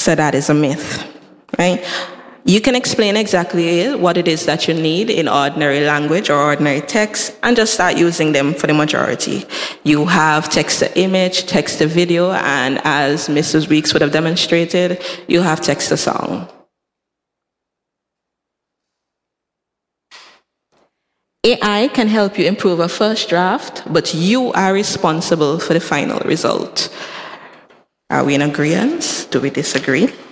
So that is a myth, right? You can explain exactly what it is that you need in ordinary language or ordinary text and just start using them for the majority. You have text to image, text to video, and as Mrs. Weeks would have demonstrated, you have text to song. AI can help you improve a first draft, but you are responsible for the final result. Are we in agreement? Do we disagree?